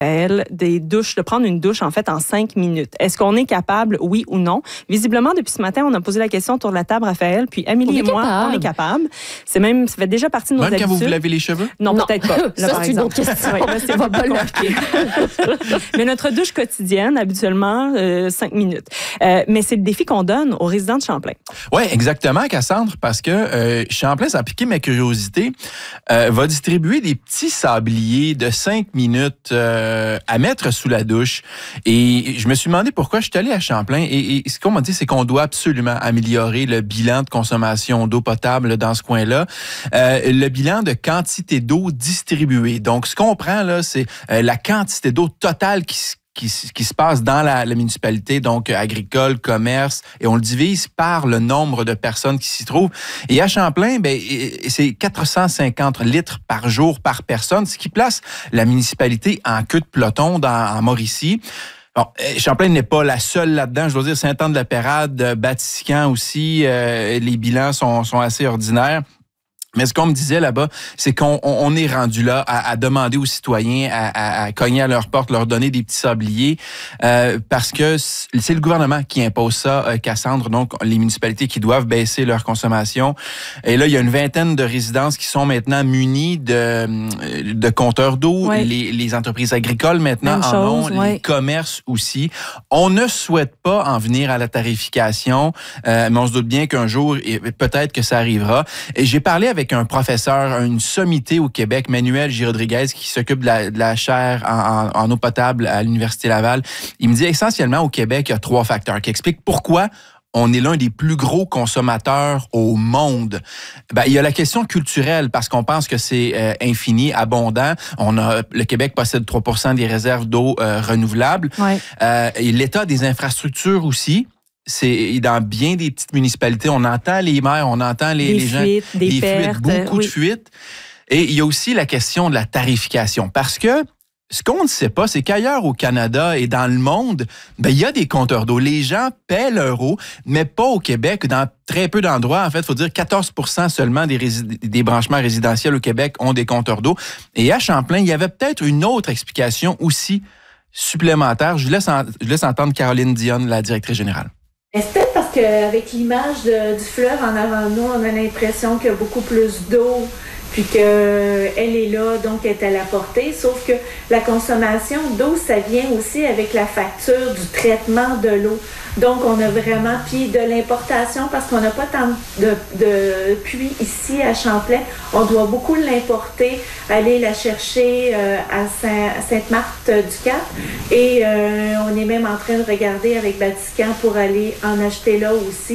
des douches, de prendre une douche, en fait, en 5 minutes. Est-ce qu'on est capable, oui ou non? Visiblement, depuis ce matin, on a posé la question autour de la table, Raphaël, puis Amélie et moi, on est capable. Ça fait déjà partie de nos habitudes. Même quand vous vous lavez les cheveux? Non, peut-être pas. Là, ça, c'est une autre question. Oui, là, c'est pas compliqué. Mais notre douche quotidienne, habituellement, 5 minutes. Mais c'est le défi qu'on donne aux résidents de Champlain. Oui, exactement, Cassandre, parce que Champlain, ça a piqué ma curiosité, va distribuer des petits sabliers de 5 minutes à mettre sous la douche. Et je me suis demandé pourquoi. Je suis allé à Champlain et ce qu'on m'a dit, c'est qu'on doit absolument améliorer le bilan de consommation d'eau potable dans ce coin-là. Le bilan de quantité d'eau distribuée. Donc, ce qu'on prend, là, c'est la quantité d'eau totale qui se passe dans la municipalité, donc agricole, commerce, et on le divise par le nombre de personnes qui s'y trouvent. Et à Champlain, c'est 450 litres par jour par personne, ce qui place la municipalité en queue de peloton en Mauricie. Bon, Champlain n'est pas la seule là-dedans. Je dois dire, Sainte-Anne-de-la-Pérade, Batiscan aussi, les bilans sont assez ordinaires. Mais ce qu'on me disait là-bas, c'est qu'on est rendu là à demander aux citoyens, à cogner à leur porte, leur donner des petits sabliers, parce que c'est le gouvernement qui impose ça, Cassandre, donc les municipalités qui doivent baisser leur consommation. Et là, il y a une vingtaine de résidences qui sont maintenant munies de compteurs d'eau. Oui. Les entreprises agricoles maintenant en ont, les commerces aussi. On ne souhaite pas en venir à la tarification, mais on se doute bien qu'un jour, peut-être que ça arrivera. Et j'ai parlé avec un professeur, une sommité au Québec, Manuel Girodriguez, qui s'occupe de la chaire en eau potable à l'Université Laval. Il me dit essentiellement au Québec, il y a 3 facteurs qui expliquent pourquoi on est l'un des plus gros consommateurs au monde. Il y a la question culturelle, parce qu'on pense que c'est infini, abondant. Le Québec possède 3% des réserves d'eau renouvelables. Ouais. Et l'état des infrastructures aussi. C'est dans bien des petites municipalités, on entend les maires, on entend les gens, fuites, des pertes, beaucoup de fuites. Et il y a aussi la question de la tarification, parce que ce qu'on ne sait pas, c'est qu'ailleurs au Canada et dans le monde, il y a des compteurs d'eau. Les gens paient leur eau, mais pas au Québec. Dans très peu d'endroits, en fait, il faut dire 14% seulement des branchements résidentiels au Québec ont des compteurs d'eau. Et à Champlain, il y avait peut-être une autre explication aussi supplémentaire. Je laisse entendre Caroline Dionne, la directrice générale. C'est peut-être parce qu'avec l'image du fleuve en avant de nous, on a l'impression qu'il y a beaucoup plus d'eau, puis qu'elle est là, donc elle est à la portée. Sauf que la consommation d'eau, ça vient aussi avec la facture du traitement de l'eau. Donc, on a vraiment, puis de l'importation, parce qu'on n'a pas tant de puits ici à Champlain. On doit beaucoup l'importer, aller la chercher à Sainte-Marthe-du-Cap. Et on est même en train de regarder avec Batiscan pour aller en acheter là aussi.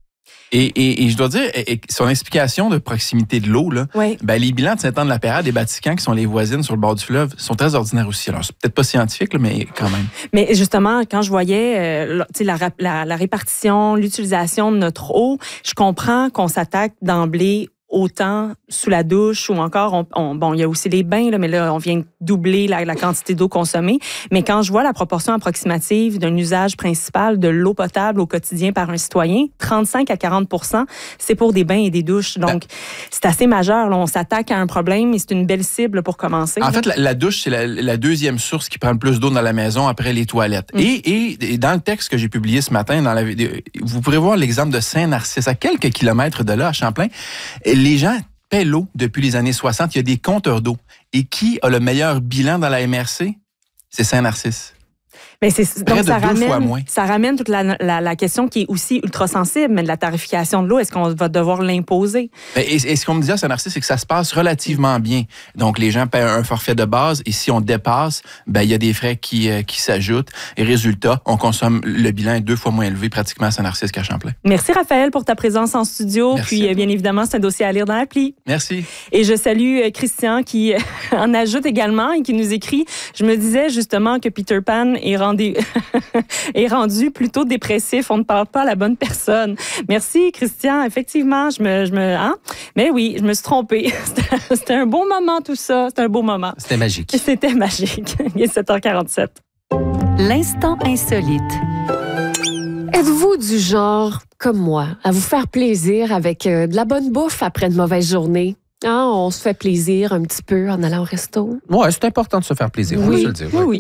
Et je dois dire, son explication de proximité de l'eau, là, oui. Les bilans de Sainte-Anne-de-la-Pérade et Batiscan, qui sont les voisines sur le bord du fleuve, sont très ordinaires aussi. Alors, c'est peut-être pas scientifique, là, mais quand même. Mais justement, quand je voyais la répartition, l'utilisation de notre eau, je comprends qu'on s'attaque d'emblée autant sous la douche ou encore, il y a aussi les bains, là, mais là, on vient doubler la quantité d'eau consommée. Mais quand je vois la proportion approximative d'un usage principal de l'eau potable au quotidien par un citoyen, 35 à 40%, c'est pour des bains et des douches. Donc, c'est assez majeur. Là. On s'attaque à un problème et c'est une belle cible pour commencer. En fait, la douche, c'est la deuxième source qui prend le plus d'eau dans la maison après les toilettes. Et dans le texte que j'ai publié ce matin, dans la vidéo, vous pourrez voir l'exemple de Saint-Narcisse, à quelques kilomètres de là, à Champlain. Les gens paient l'eau depuis les années 60. Il y a des compteurs d'eau. Et qui a le meilleur bilan dans la MRC? C'est Saint-Narcisse. Mais donc, ça ramène toute la question qui est aussi ultra sensible, mais de la tarification de l'eau, est-ce qu'on va devoir l'imposer? Et ce qu'on me disait à Saint-Narcisse, c'est que ça se passe relativement bien. Donc, les gens paient un forfait de base et si on dépasse, il y a des frais qui s'ajoutent. Et résultat, on consomme, le bilan est 2 fois moins élevé pratiquement à Saint-Narcisse qu'à Champlain. Merci Raphaël pour ta présence en studio. Merci. Puis, bien évidemment, c'est un dossier à lire dans l'appli. Merci. Et je salue Christian qui en ajoute également et qui nous écrit. Je me disais justement que Peter Pan est rendu plutôt dépressif. On ne parle pas à la bonne personne. Merci, Christian. Effectivement, mais oui, je me suis trompée. C'était un bon moment, tout ça. C'était un beau moment. C'était magique. C'était magique. Il est 7h47. L'instant insolite. Êtes-vous du genre, comme moi, à vous faire plaisir avec de la bonne bouffe après une mauvaise journée? Ah, on se fait plaisir un petit peu en allant au resto. Ouais, c'est important de se faire plaisir, on va se le dire. Oui, oui.